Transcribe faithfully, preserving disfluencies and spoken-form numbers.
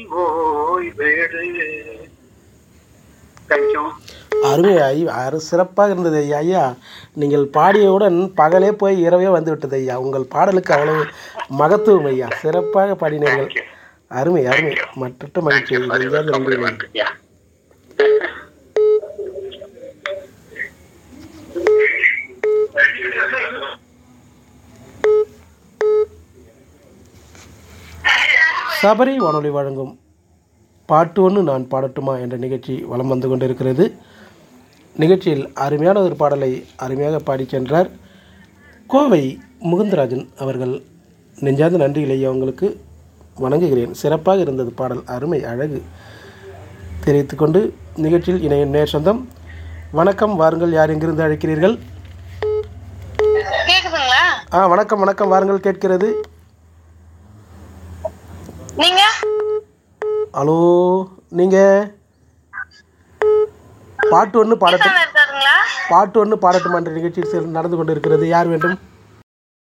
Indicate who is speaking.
Speaker 1: ஓய்வேடு. Thank you.
Speaker 2: அருமை ஐயா, அரு சிறப்பாக இருந்தது ஐயா. ஐயா நீங்கள் பாடியவுடன் பகலே போய் இரவே வந்து விட்டது ஐயா. உங்கள் பாடலுக்கு அவ்வளவு மகத்துவம் ஐயா. சிறப்பாக பாடினீர்கள்.
Speaker 1: தேங்க்யூ.
Speaker 2: அருமை அருமை. மற்ற மகிழ்ச்சி.
Speaker 1: தேங்க்யூ. வெரி
Speaker 2: நெஞ்சார்ந்த
Speaker 1: வெல்கம்.
Speaker 2: நன்றிகள்.
Speaker 1: நன்றியா.
Speaker 2: சபரி வானொலி வழங்கும் பாட்டு ஒன்று நான் பாடட்டுமா என்ற நிகழ்ச்சி வலம் வந்து கொண்டிருக்கிறது. நிகழ்ச்சியில் அருமையான ஒரு பாடலை அருமையாக பாடிச் சென்றார் கோவை முகுந்தராஜன் அவர்கள். நெஞ்சார்ந்த நன்றிகளை அவங்களுக்கு வணங்குகிறேன். சிறப்பாக இருந்தது பாடல். அருமை அழகு தெரிவித்துக்கொண்டு நிகழ்ச்சியில் இணையும் நேர் சொந்தம். வணக்கம், வாருங்கள். யார் எங்கிருந்து அழைக்கிறீர்கள்?
Speaker 3: கேக்குதுங்களா?
Speaker 2: ஆ வணக்கம் வணக்கம், வாருங்கள். கேட்கிறது.
Speaker 3: நீங்க
Speaker 2: ஹலோ, நீங்கள் பாட்டு ஒன்று பாடட்டும்
Speaker 3: இருக்காருங்களா?
Speaker 2: பாட்டு ஒன்று பாடட்டுமா என்ற நிகழ்ச்சி நடந்து கொண்டு இருக்கிறது. யார் வேண்டும்?